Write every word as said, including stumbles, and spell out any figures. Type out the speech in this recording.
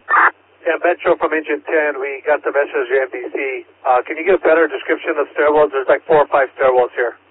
Yeah, Metro from Engine ten. We got the message of your N B C. Uh, can you give a better description of stairwells? There's like four or five stairwells here.